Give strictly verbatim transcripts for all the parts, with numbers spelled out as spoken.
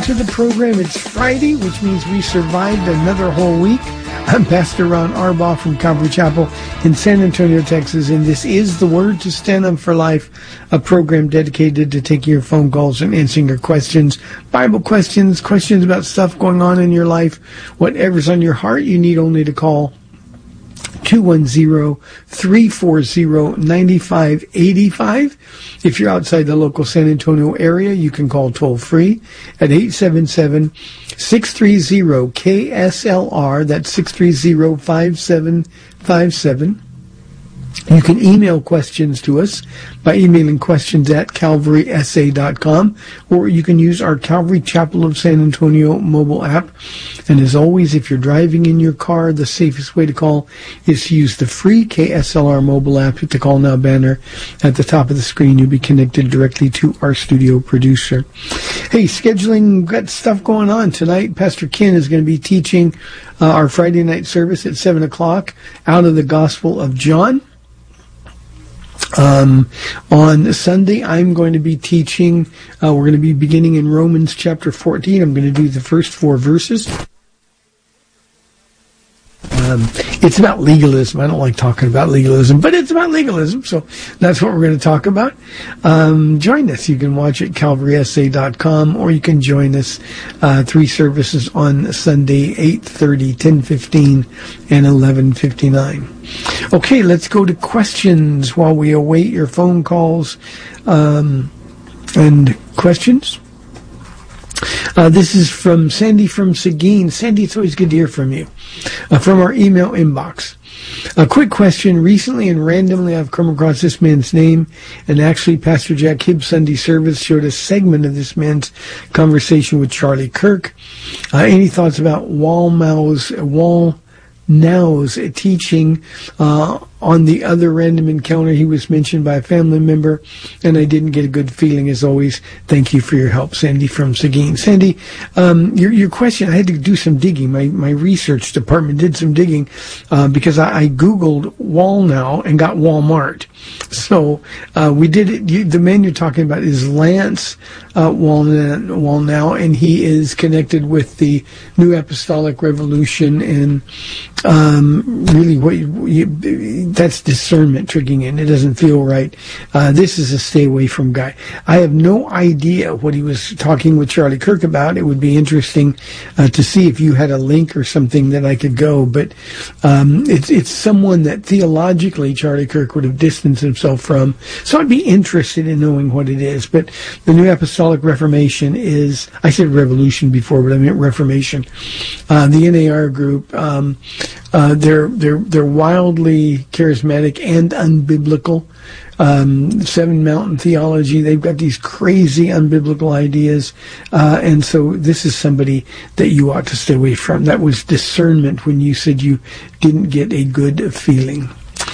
to the program. It's Friday, which means we survived another whole week. I'm Pastor Ron Arbaugh from Calvary Chapel in San Antonio, Texas, and this is The Word to Stand Up for Life, a program dedicated to taking your phone calls and answering your questions, Bible questions, questions about stuff going on in your life, whatever's on your heart. You need only to call two one zero, three four zero, nine five eight five. If you're outside the local San Antonio area, you can call toll-free at eight seven seven, six three zero, K S L R. That's six three zero, five seven five seven. You can email questions to us by emailing questions at calvary s a dot com, or you can use our Calvary Chapel of San Antonio mobile app. And as always, if you're driving in your car, the safest way to call is to use the free K S L R mobile app. Hit the Call Now banner at the top of the screen. You'll be connected directly to our studio producer. Hey, scheduling, got stuff going on tonight. Pastor Ken is going to be teaching uh, our Friday night service at seven o'clock out of the Gospel of John. Um, on Sunday, I'm going to be teaching, uh, we're going to be beginning in Romans chapter fourteen. I'm going to do the first four verses. Um, it's about legalism. I don't like talking about legalism, but it's about legalism, so that's what we're going to talk about. Um, join us. You can watch at calvary s a dot com, or you can join us uh, three services on Sunday, eight thirty, ten fifteen, and eleven fifty-nine. Okay, let's go to questions while we await your phone calls um, and questions. Uh, this is from Sandy from Seguin. Sandy, it's always good to hear from you. Uh, from our email inbox. A quick question. Recently and randomly I've come across this man's name, and actually Pastor Jack Hibbs' Sunday service showed a segment of this man's conversation with Charlie Kirk. Uh, any thoughts about Walnau's, Walnau's teaching uh, on the other random encounter? He was mentioned by a family member, and I didn't get a good feeling. As always, thank you for your help, Sandy from Seguin. Sandy, um, your your question, I had to do some digging. My my research department did some digging uh, because I, I Googled Walnau and got Walmart. So uh, we did it. You, the man you're talking about is Lance uh, Walnau, Walnau, and he is connected with the New Apostolic Revolution, and um, really what you, you that's discernment tricking in. It doesn't feel right. Uh, this is a stay away from guy. I have no idea what he was talking with Charlie Kirk about. It would be interesting uh, to see if you had a link or something that I could go. But um, it's it's someone that theologically Charlie Kirk would have distanced himself from. So I'd be interested in knowing what it is. But the New Apostolic Reformation is, I said revolution before, but I meant Reformation. Uh, the N A R group, um, uh, they're they're they're wildly charismatic and unbiblical. Um, Seven Mountain Theology, they've got these crazy unbiblical ideas, uh, and so this is somebody that you ought to stay away from. That was discernment when you said you didn't get a good feeling.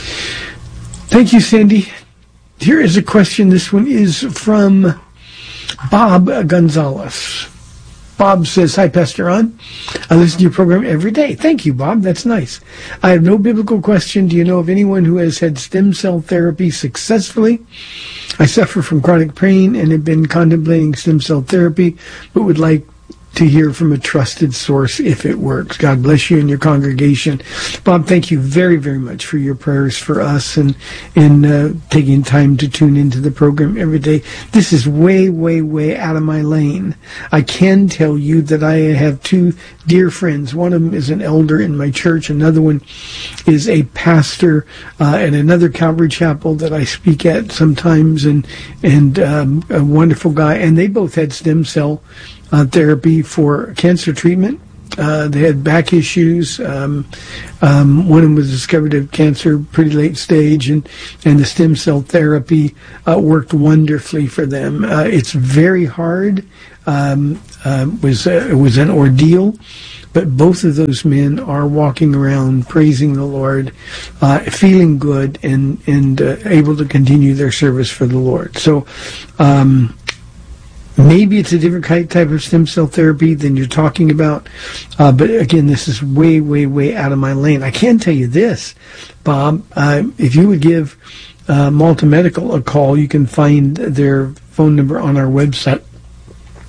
Thank you, Sandy. Here is a question. This one is from Bob Gonzalez. Bob says, hi, Pastor Ron. I listen to your program every day. Thank you, Bob. That's nice. I have no biblical question. Do you know of anyone who has had stem cell therapy successfully? I suffer from chronic pain and have been contemplating stem cell therapy, but would like to hear from a trusted source if it works. God bless you and your congregation. Bob, thank you very, very much for your prayers for us and, and uh, taking time to tune into the program every day. This is way, way, way out of my lane. I can tell you that I have two dear friends. One of them is an elder in my church. Another one is a pastor uh, at another Calvary Chapel that I speak at sometimes, and, and um, a wonderful guy. And they both had stem cell Uh, therapy for cancer treatment. Uh, they had back issues. Um, um, one of them was discovered of cancer pretty late stage, and, and the stem cell therapy uh, worked wonderfully for them. Uh, it's very hard. Um, uh, was uh, it was an ordeal, but both of those men are walking around praising the Lord, uh, feeling good, and and uh, able to continue their service for the Lord. So. Um, Maybe it's a different type of stem cell therapy than you're talking about. Uh, but again, this is way, way, way out of my lane. I can tell you this, Bob. Uh, if you would give uh, Malta Medical a call, you can find their phone number on our website.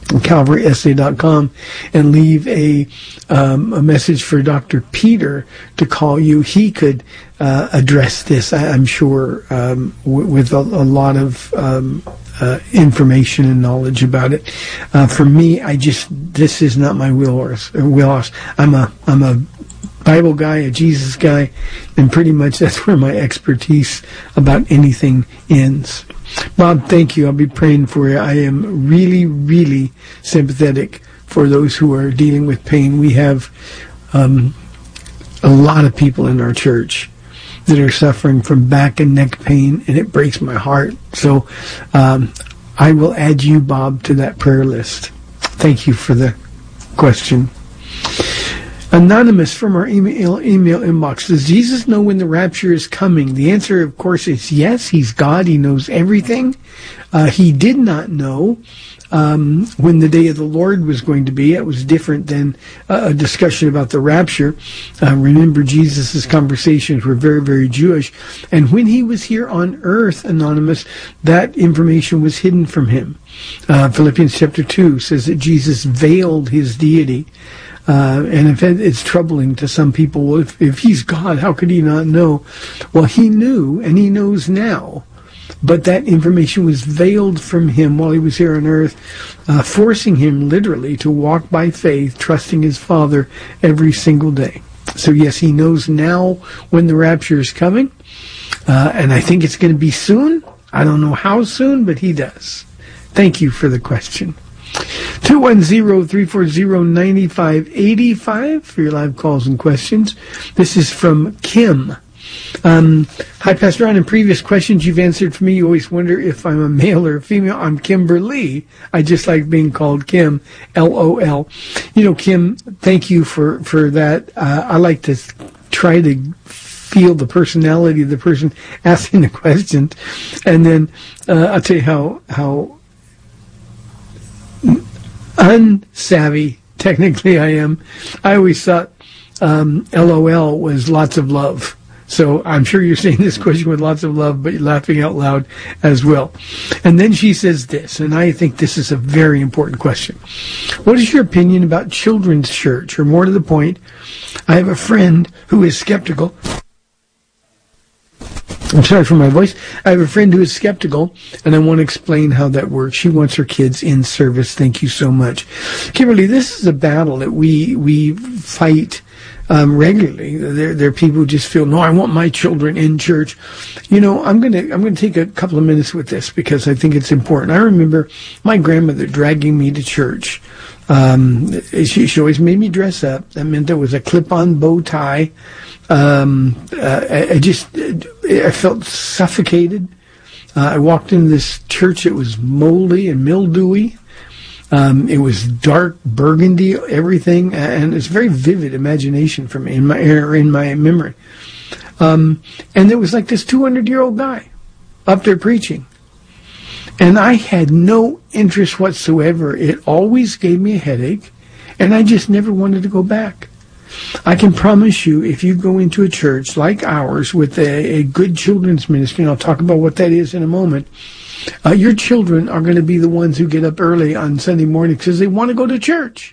calvary s a dot com and leave a um, a message for Doctor Peter to call you. He could uh, address this, I, I'm sure, um, w- with a, a lot of um, uh, information and knowledge about it. Uh, for me, I just this is not my wheelhorse. Wheelhouse. I'm a I'm a Bible guy, a Jesus guy, and pretty much that's where my expertise about anything ends. Bob, thank you. I'll be praying for you. I am really, really sympathetic for those who are dealing with pain. We have um, a lot of people in our church that are suffering from back and neck pain, and it breaks my heart. So um, I will add you, Bob, to that prayer list. Thank you for the question. Anonymous from our email, email inbox. Does Jesus know when the rapture is coming? The answer, of course, is yes. He's God. He knows everything. Uh, he did not know um, when the day of the Lord was going to be. It was different than uh, a discussion about the rapture. Uh, remember, Jesus' conversations were very, very Jewish. And when he was here on earth, Anonymous, that information was hidden from him. Uh, Philippians chapter two says that Jesus veiled his deity. Uh, and if it, it's troubling to some people, well, if, if he's God, how could he not know? Well, he knew, and he knows now. But that information was veiled from him while he was here on earth, uh, forcing him literally to walk by faith, trusting his Father every single day. So yes, he knows now when the rapture is coming. Uh, and I think it's going to be soon. I don't know how soon, but he does. Thank you for the question. two one zero, three four zero, nine five eight five for your live calls and questions. This is from Kim. Um, Hi, Pastor Ron. In previous questions you've answered for me, you always wonder if I'm a male or a female. I'm Kimberly. I just like being called Kim, L O L. You know, Kim, thank you for, for that. Uh, I like to try to feel the personality of the person asking the questions. And then uh, I'll tell you how how unsavvy technically I am. I always thought um, L O L was lots of love. So I'm sure you're saying this question with lots of love, but you're laughing out loud as well. And then she says this, and I think this is a very important question. What is your opinion about children's church? Or more to the point, I have a friend who is skeptical. I'm sorry for my voice. I have a friend who is skeptical, and I want to explain how that works. She wants her kids in service. Thank you so much. Kimberly, this is a battle that we we fight um, regularly. There, there are people who just feel, no, I want my children in church. You know, I'm gonna I'm gonna take a couple of minutes with this because I think it's important. I remember my grandmother dragging me to church. Um, she, she always made me dress up. That meant there was a clip-on bow tie. Um, uh, I, I just, I felt suffocated. Uh, I walked into this church. It was moldy and mildewy. Um, it was dark burgundy, everything, and it's very vivid imagination for me in my in my memory. Um, and there was like this two hundred year old guy up there preaching, and I had no interest whatsoever. It always gave me a headache, and I just never wanted to go back. I can promise you, if you go into a church like ours with a, a good children's ministry, and I'll talk about what that is in a moment, uh, your children are going to be the ones who get up early on Sunday morning because they want to go to church.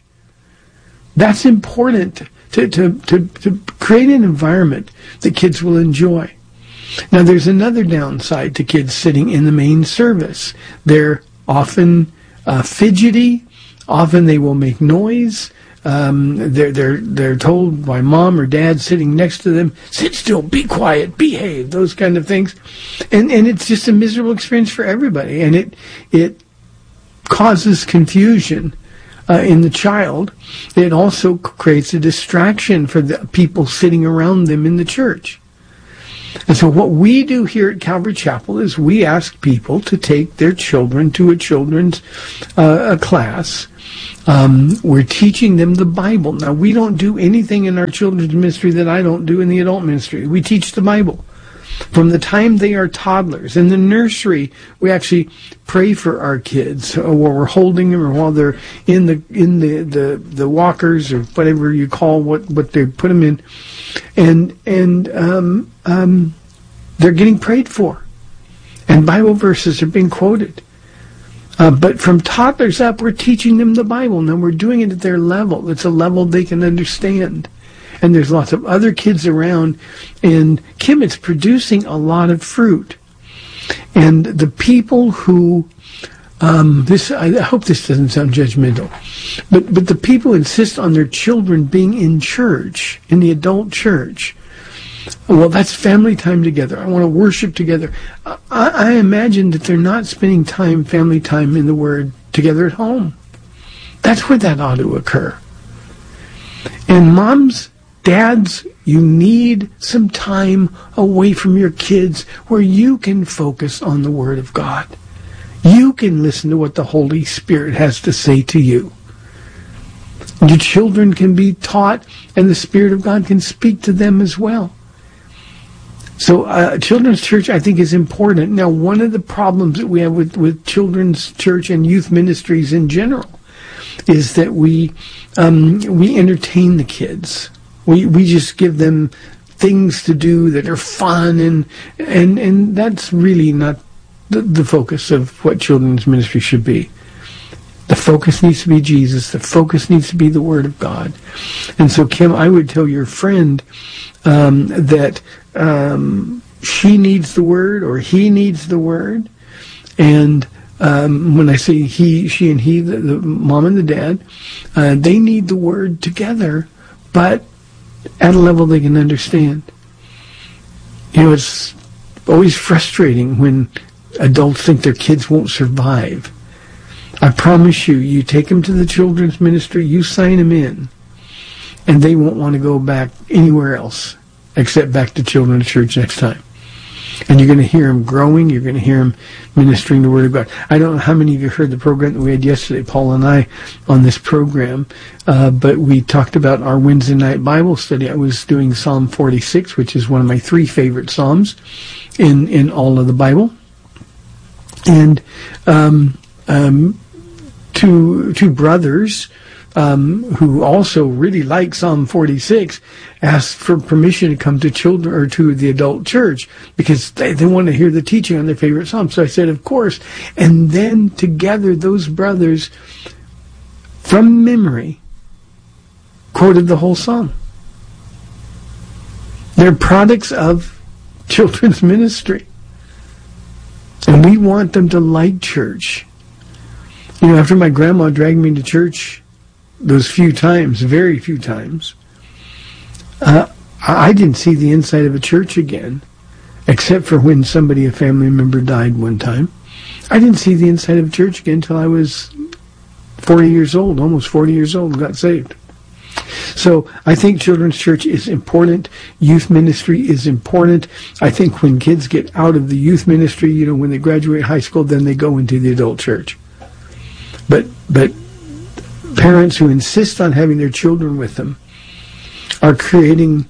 That's important to, to, to, to create an environment that kids will enjoy. Now, there's another downside to kids sitting in the main service. They're often uh, fidgety. Often they will make noise. Um, they're, they're, they're told by mom or dad sitting next to them, sit still, be quiet, behave, those kind of things. And, and it's just a miserable experience for everybody. And it, it causes confusion, uh, in the child. It also creates a distraction for the people sitting around them in the church. And so what we do here at Calvary Chapel is we ask people to take their children to a children's uh, a class. Um, we're teaching them the Bible. Now, we don't do anything in our children's ministry that I don't do in the adult ministry. We teach the Bible from the time they are toddlers. In the nursery, we actually pray for our kids while we're holding them or while they're in the in the, the, the walkers or whatever you call what, what they put them in. And, and um, um, they're getting prayed for. And Bible verses are being quoted. Uh, but from toddlers up, we're teaching them the Bible. Now, we're doing it at their level. It's a level they can understand. And there's lots of other kids around. And, Kim, it's producing a lot of fruit. And the people who... Um, this I hope this doesn't sound judgmental, but but the people who insist on their children being in church, in the adult church, well, that's family time together. I want to worship together. I, I imagine that they're not spending time, family time, in the Word together at home. That's where that ought to occur. And moms, dads, you need some time away from your kids where you can focus on the Word of God. You can listen to what the Holy Spirit has to say to you. Your children can be taught, and the Spirit of God can speak to them as well. So uh, children's church, I think, is important. Now, one of the problems that we have with, with children's church and youth ministries in general is that we um, we entertain the kids. We we just give them things to do that are fun, and and, and that's really not The, the focus of what children's ministry should be. The focus needs to be Jesus. The focus needs to be the Word of God. And so, Kim, I would tell your friend um, that um, she needs the Word, or he needs the Word. And um, when I say he, she and he, the, the mom and the dad, uh, they need the Word together, but at a level they can understand. You know, it's always frustrating when adults think their kids won't survive. I promise you, you take them to the children's ministry, you sign them in, and they won't want to go back anywhere else except back to children's church next time. And you're going to hear them growing. You're going to hear them ministering the Word of God. I don't know how many of you heard the program that we had yesterday, Paul and I, on this program, uh, but we talked about our Wednesday night Bible study. I was doing Psalm forty-six, which is one of my three favorite Psalms in, in all of the Bible. And um, um, two two brothers um, who also really like Psalm forty-six asked for permission to come to children or to the adult church because they, they want to hear the teaching on their favorite psalm. So I said, of course. And then together, those brothers, from memory, quoted the whole psalm. They're products of children's ministry. And we want them to like church. You know, after my grandma dragged me to church those few times, very few times, uh, I didn't see the inside of a church again, except for when somebody, a family member, died one time. I didn't see the inside of a church again until I was forty years old, almost forty years old, and got saved. So I think children's church is important. Youth ministry is important. I think when kids get out of the youth ministry, you know, when they graduate high school, then they go into the adult church. But but parents who insist on having their children with them are creating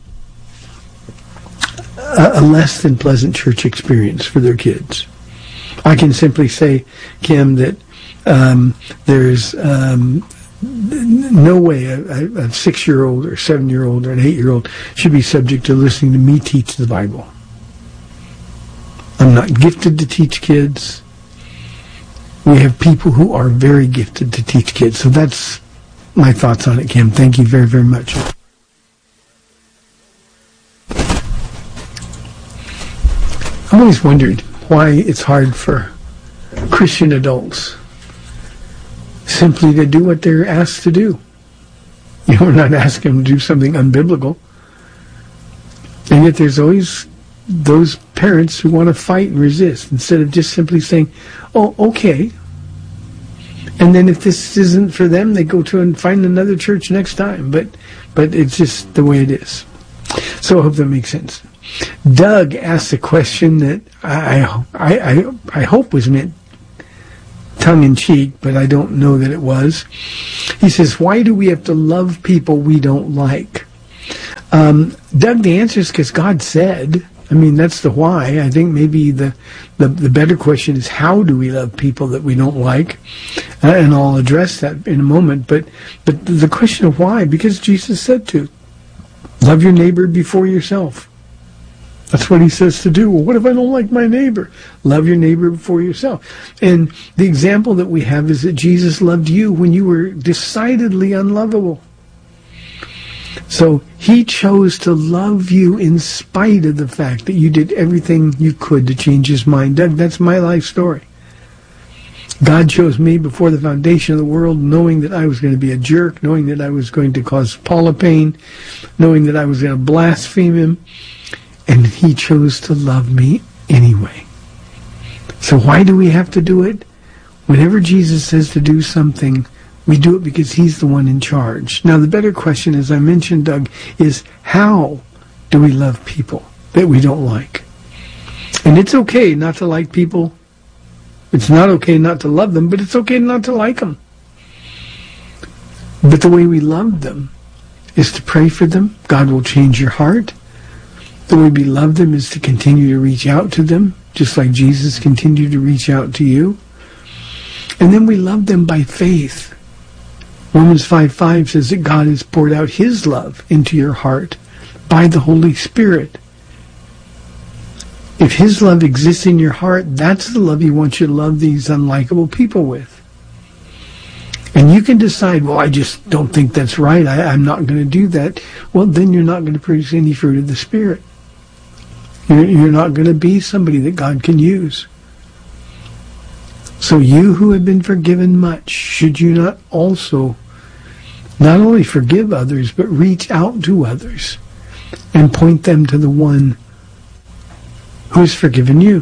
a, a less than pleasant church experience for their kids. I can simply say, Kim, that um, there's... Um, no way a, a, a six-year-old or seven-year-old or an eight-year-old should be subject to listening to me teach the Bible. I'm not gifted to teach kids. We have people who are very gifted to teach kids. So that's my thoughts on it, Kim. Thank you very, very much. I've always wondered why it's hard for Christian adults simply to do what they're asked to do. You know, we're not asking them to do something unbiblical. And yet there's always those parents who want to fight and resist instead of just simply saying, oh, okay. And then if this isn't for them, they go to and find another church next time. But but it's just the way it is. So I hope that makes sense. Doug asked a question that I I I, I hope was meant tongue-in-cheek, but I don't know that it was. He says, why do we have to love people we don't like? Um, Doug, the answer is because God said. I mean, that's the why. I think maybe the, the, the better question is, how do we love people that we don't like? Uh, and I'll address that in a moment. But, but the question of why, because Jesus said to. Love your neighbor before yourself. That's what he says to do. Well, what if I don't like my neighbor? Love your neighbor before yourself. And the example that we have is that Jesus loved you when you were decidedly unlovable. So he chose to love you in spite of the fact that you did everything you could to change his mind. Doug, that's my life story. God chose me before the foundation of the world, knowing that I was going to be a jerk, knowing that I was going to cause Paula pain, knowing that I was going to blaspheme him. And he chose to love me anyway. So why do we have to do it? Whenever Jesus says to do something, we do it because he's the one in charge. Now, the better question, as I mentioned, Doug, is how do we love people that we don't like? And it's okay not to like people. It's not okay not to love them, but it's okay not to like them. But the way we love them is to pray for them. God will change your heart. The way we love them is to continue to reach out to them, just like Jesus continued to reach out to you. And then we love them by faith. Romans five five says that God has poured out his love into your heart by the Holy Spirit. If his love exists in your heart, that's the love he wants you to love these unlikable people with. And you can decide, well, I just don't think that's right. I, I'm not going to do that. Well, then you're not going to produce any fruit of the Spirit. You're, you're not going to be somebody that God can use. So you who have been forgiven much, should you not also not only forgive others, but reach out to others and point them to the one who has forgiven you?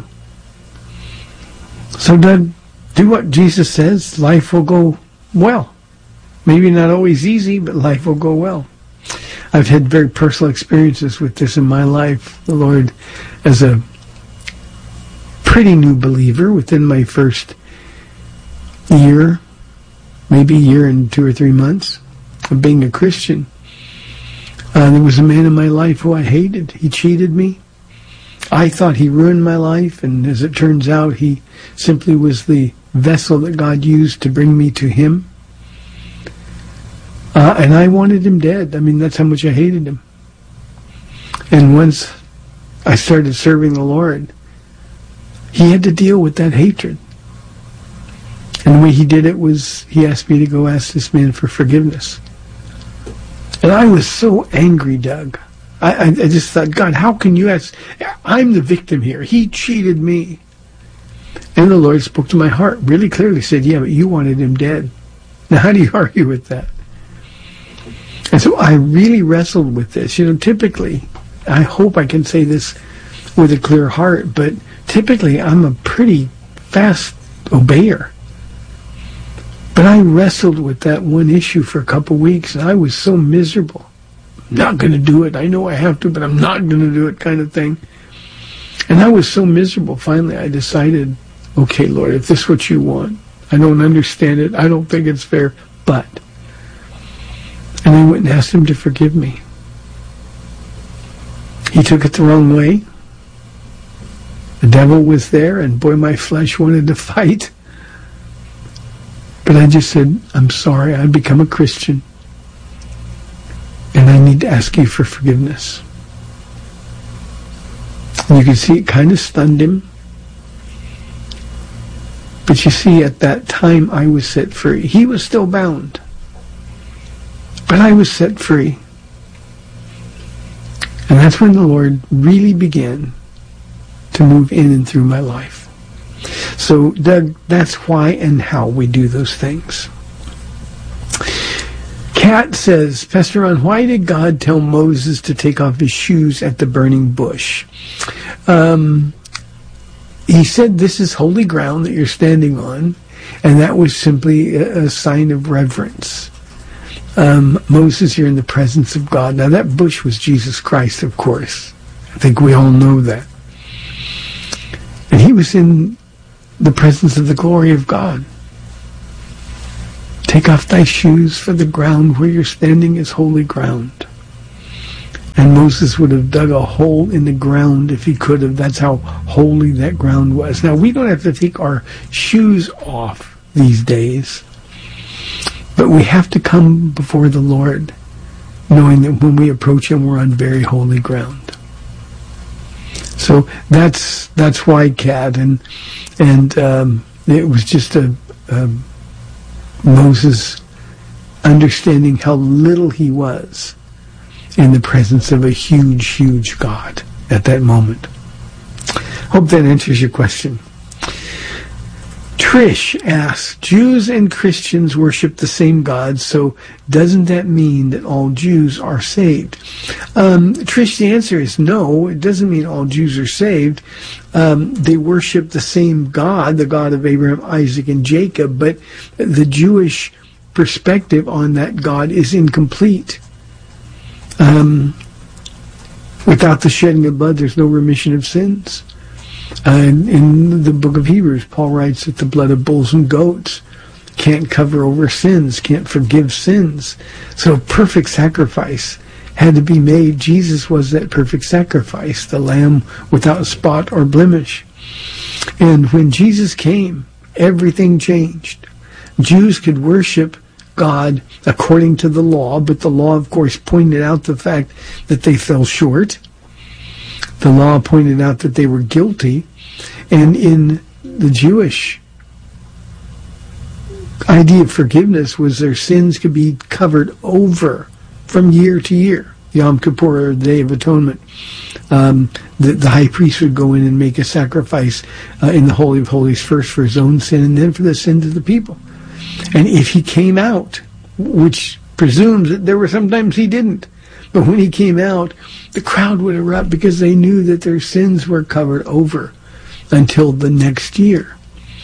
So Doug, do what Jesus says. Life will go well. Maybe not always easy, but life will go well. I've had very personal experiences with this in my life. The Lord, as a pretty new believer within my first year, maybe a year and two or three months of being a Christian, uh, there was a man in my life who I hated. He cheated me. I thought he ruined my life, and as it turns out, he simply was the vessel that God used to bring me to him. Uh, and I wanted him dead. I mean, that's how much I hated him. And once I started serving the Lord, he had to deal with that hatred. And the way he did it was, he asked me to go ask this man for forgiveness. And I was so angry, Doug. I, I, I just thought, God, how can you ask? I'm the victim here. He cheated me. And the Lord spoke to my heart really clearly, said, yeah, but you wanted him dead. Now, how do you argue with that? And so I really wrestled with this. You know, typically, I hope I can say this with a clear heart, but typically I'm a pretty fast obeyer. But I wrestled with that one issue for a couple weeks, and I was so miserable. I'm not going to do it. I know I have to, but I'm not going to do it, kind of thing. And I was so miserable. Finally, I decided, okay, Lord, if this is what you want, I don't understand it. I don't think it's fair, but... And I went and asked him to forgive me. He took it the wrong way. The devil was there, and boy, my flesh wanted to fight. But I just said, I'm sorry, I've become a Christian, and I need to ask you for forgiveness. And you can see it kind of stunned him. But you see, at that time, I was set free. He was still bound. But I was set free. And that's when the Lord really began to move in and through my life. So, Doug, that's why and how we do those things. Kat says, Pastor Ron, why did God tell Moses to take off his shoes at the burning bush? Um, he said, this is holy ground that you're standing on, and that was simply a, a sign of reverence. Um, Moses, you're in the presence of God. Now, that bush was Jesus Christ, of course. I think we all know that. And he was in the presence of the glory of God. Take off thy shoes, for the ground where you're standing is holy ground. And Moses would have dug a hole in the ground if he could have. That's how holy that ground was. Now, we don't have to take our shoes off these days. But we have to come before the Lord, knowing that when we approach him, we're on very holy ground. So that's that's why Cat, and and um, it was just a, a Moses understanding how little he was in the presence of a huge, huge God at that moment. Hope that answers your question. Trish asks, Jews and Christians worship the same God, so doesn't that mean that all Jews are saved? Um, Trish, the answer is no. It doesn't mean all Jews are saved. Um, they worship the same God, the God of Abraham, Isaac, and Jacob, but the Jewish perspective on that God is incomplete. Um, without the shedding of blood, there's no remission of sins. Uh, in, in the book of Hebrews, Paul writes that the blood of bulls and goats can't cover over sins, can't forgive sins. So perfect sacrifice had to be made. Jesus was that perfect sacrifice, the lamb without spot or blemish. And when Jesus came, everything changed. Jews could worship God according to the law, but the law, of course, pointed out the fact that they fell short. The law pointed out that they were guilty, and in the Jewish idea of forgiveness was their sins could be covered over from year to year. Yom Kippur, or the Day of Atonement. Um, the, the high priest would go in and make a sacrifice uh, in the Holy of Holies first for his own sin and then for the sins of the people. And if he came out, which presumes that there were sometimes he didn't, but when he came out, the crowd would erupt because they knew that their sins were covered over until the next year.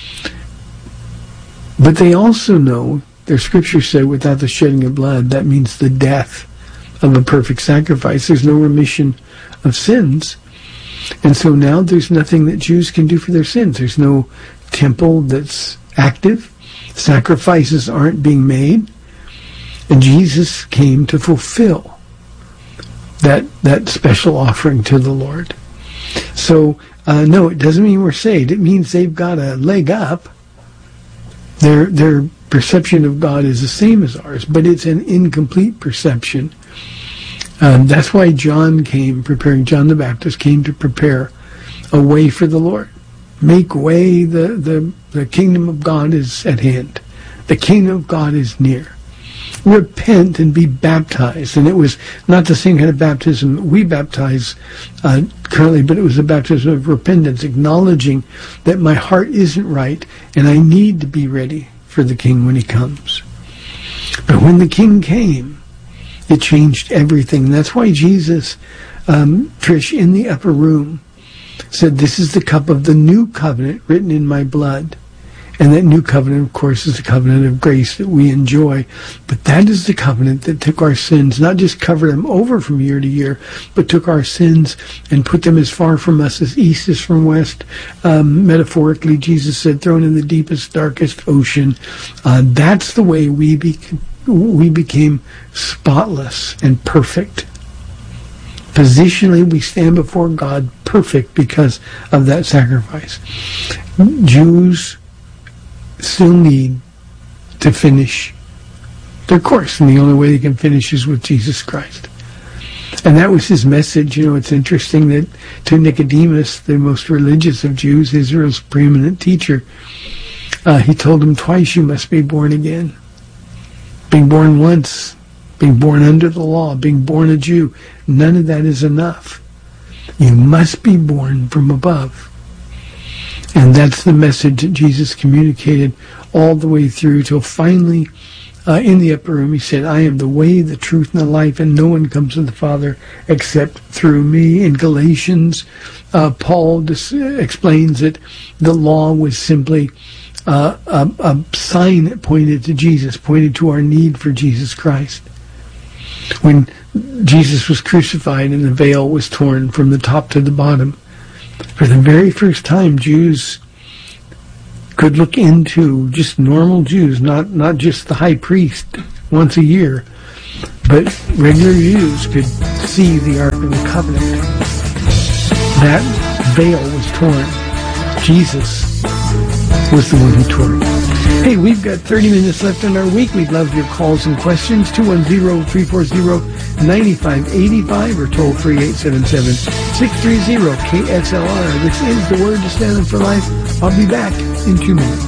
But they also know, their scripture said, without the shedding of blood, that means the death of a perfect sacrifice. There's no remission of sins. And so now there's nothing that Jews can do for their sins. There's no temple that's active. Sacrifices aren't being made. And Jesus came to fulfill that that special offering to the Lord. So, uh, no, it doesn't mean we're saved. It means they've got a leg up. Their their perception of God is the same as ours, but it's an incomplete perception. Um, that's why John came, preparing, John the Baptist came to prepare a way for the Lord. Make way, the, the, the kingdom of God is at hand. The kingdom of God is near. Repent and be baptized. And it was not the same kind of baptism we baptize uh, currently, but it was a baptism of repentance, acknowledging that my heart isn't right and I need to be ready for the King when he comes. But when the King came, it changed everything. That's why Jesus, um, Trish, in the upper room, said, this is the cup of the new covenant written in my blood. And that new covenant, of course, is the covenant of grace that we enjoy. But that is the covenant that took our sins, not just covered them over from year to year, but took our sins and put them as far from us as east is from west. Um, metaphorically, Jesus said, thrown in the deepest, darkest ocean. Uh, that's the way we, be- we became spotless and perfect. Positionally, we stand before God perfect because of that sacrifice. Jews still need to finish their course, and the only way they can finish is with Jesus Christ. And that was his message. You know, it's interesting that to Nicodemus, the most religious of Jews, Israel's preeminent teacher, uh, he told him twice, you must be born again. Being born once, being born under the law, being born a Jew, none of that is enough. You must be born from above. And that's the message that Jesus communicated all the way through till finally, uh, in the upper room, he said, I am the way, the truth, and the life, and no one comes to the Father except through me. In Galatians, uh, Paul dis- explains that the law was simply uh, a, a sign that pointed to Jesus, pointed to our need for Jesus Christ. When Jesus was crucified and the veil was torn from the top to the bottom, for the very first time, Jews could look into, just normal Jews, not, not just the high priest once a year, but regular Jews could see the Ark of the Covenant. That veil was torn. Jesus was the one who tore it. Hey, we've got thirty minutes left in our week. We'd love your calls and questions. two one zero, three four zero, nine five eight five or toll free eight seven seven, six three zero, K S L R. This is The Word to Stand for Life. I'll be back in two minutes.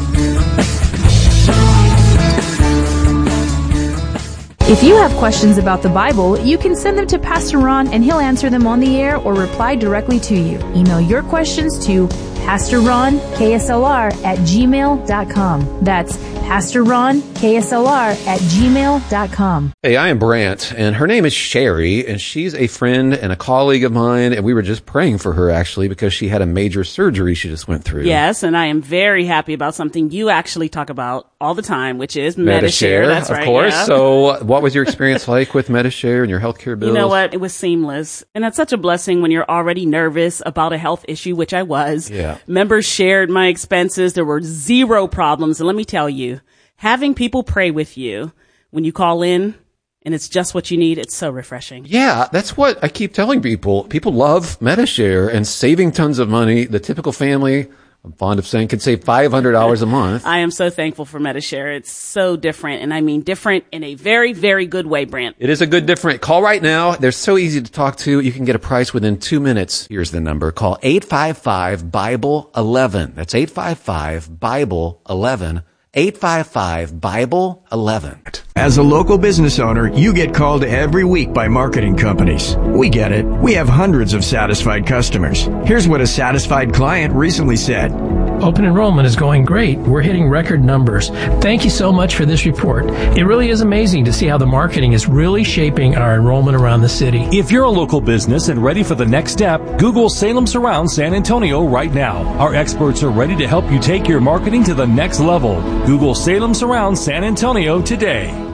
If you have questions about the Bible, you can send them to Pastor Ron and he'll answer them on the air or reply directly to you. Email your questions to Pastor Ron K S L R at gmail dot com. That's Pastor Ron K S L R at gmail dot com. Hey, I am Brant, and her name is Sherry, and she's a friend and a colleague of mine, and we were just praying for her, actually, because she had a major surgery she just went through. Yes, and I am very happy about something you actually talk about all the time, which is Metashare. Metashare. That's of right, course. yeah. So what was your experience like with Metashare and your healthcare bills? You know what? It was seamless. And that's such a blessing when you're already nervous about a health issue, which I was. Yeah. Members shared my expenses. There were zero problems. And let me tell you, having people pray with you when you call in and it's just what you need, it's so refreshing. Yeah, that's what I keep telling people. People love Metashare and saving tons of money. The typical family, I'm fond of saying, could save five hundred dollars a month. I am so thankful for Metashare. It's so different. And I mean different in a very, very good way, Brant. It is a good different. Call right now. They're so easy to talk to. You can get a price within two minutes. Here's the number. Call eight five five, Bible eleven. That's eight five five, Bible eleven. eight five five, Bible eleven. As a local business owner, you get called every week by marketing companies. We get it. We have hundreds of satisfied customers. Here's what a satisfied client recently said. Open enrollment is going great. We're hitting record numbers. Thank you so much for this report. It really is amazing to see how the marketing is really shaping our enrollment around the city. If you're a local business and ready for the next step, Google Salem Surround San Antonio right now. Our experts are ready to help you take your marketing to the next level. Google Salem Surround San Antonio today.